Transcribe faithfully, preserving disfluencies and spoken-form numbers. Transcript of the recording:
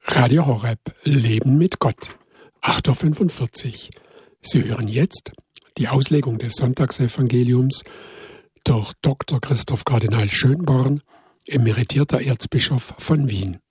Radio Horeb, Leben mit Gott, acht Uhr fünfundvierzig. Sie hören jetzt die Auslegung des Sonntagsevangeliums durch Doktor Christoph Kardinal Schönborn, emeritierter Erzbischof von Wien.